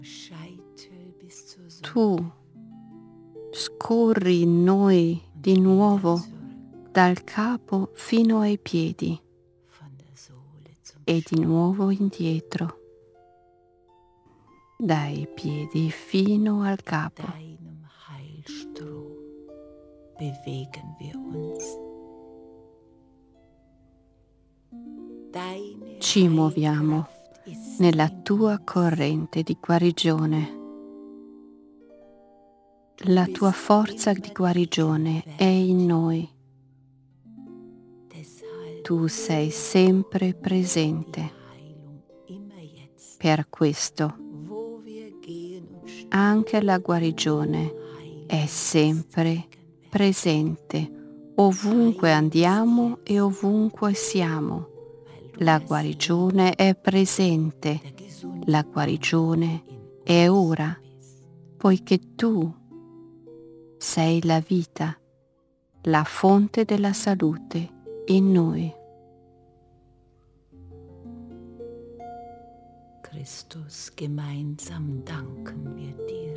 Tu scorri in noi di nuovo dal capo fino ai piedi e di nuovo indietro, dai piedi fino al capo. Deinem Heilstrom bewegen wir uns. Deine Ci muoviamo Heilkraft ist nella in tua uns. corrente di guarigione. La tua forza di guarigione è in noi. Deshalb Tu sei sempre presente. die Heilung immer jetzt, Per questo wo wir gehen und stehen, anche la guarigione è sempre presente, ovunque andiamo e ovunque siamo. La guarigione è presente, der Gesundheit la guarigione in è uns ora, bist. poiché tu sei la vita, la fonte della salute in noi. Christus, gemeinsam danken wir dir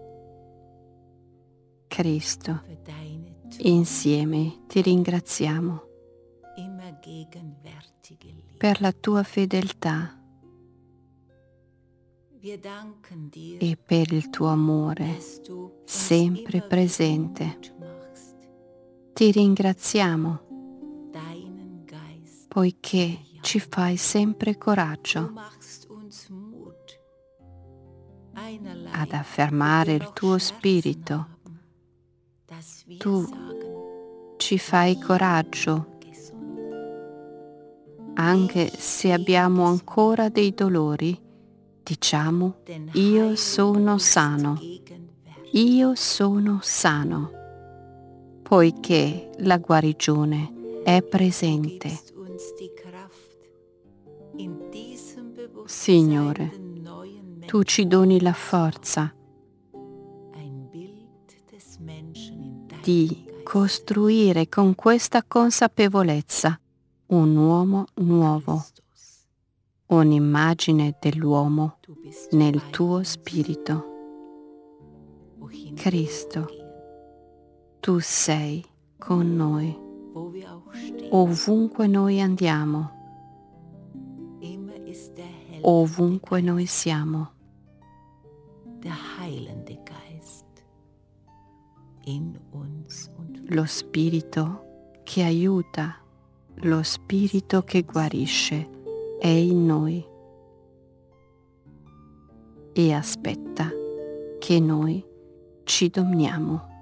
Cristo, für deine insieme ti ringraziamo immer gegenwärtige Liebe. per la tua fedeltà Wir danken dir, e per il tuo amore dass du uns sempre immer presente. Mut machst, Ti ringraziamo deinen Geist. poiché ci fai sempre Du coraggio machst uns Mut, einerlei, ad affermare wenn wir il noch tuo Schmerzen spirito. haben, dass wir Tu sagen, ci fai coraggio gesund. anche se abbiamo ancora dei dolori. Diciamo, Denn io Heilung sono ist sano, gegenwärtig. io sono sano, poiché la guarigione è Du presente. gibst uns die Kraft, in diesem Bewusstsein Signore, den neuen tu ci doni la forza ein Bild des Menschen in deinem di Geist. costruire con questa consapevolezza un uomo nuovo, Christus, un'immagine dell'uomo du bist nel bei tuo uns, spirito. wohin Cristo, wir gehen, tu sei con noi, wo wir auch stehen. ovunque noi andiamo, Immer ist der helfende ovunque Geist, noi siamo. der heilende Geist in uns und Lo spirito che aiuta, lo spirito che guarisce è in noi e aspetta che noi ci dominiamo.